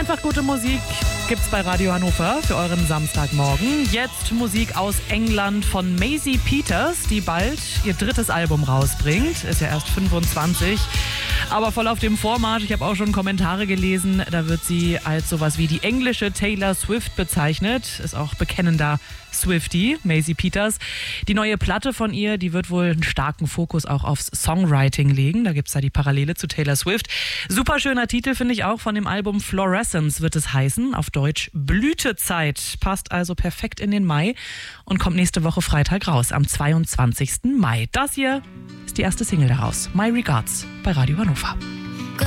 Einfach gute Musik gibt's bei Radio Hannover für euren Samstagmorgen. Jetzt Musik aus England von Maisie Peters, die bald ihr drittes Album rausbringt. Ist ja erst 25, aber voll auf dem Vormarsch. Ich habe auch schon Kommentare gelesen, da wird sie als sowas wie die englische Taylor Swift bezeichnet. Ist auch bekennender Swiftie, Maisie Peters. Die neue Platte von ihr, die wird wohl einen starken Fokus auch aufs Songwriting legen. Da gibt's ja die Parallele zu Taylor Swift. Super schöner Titel, finde ich auch, von dem Album Fluorescence wird es heißen. Auf Deutsch Blütezeit. Passt also perfekt in den Mai und kommt nächste Woche Freitag raus, am 22. Mai. Das hier ist die erste Single daraus. My Regards bei Radio Hannover.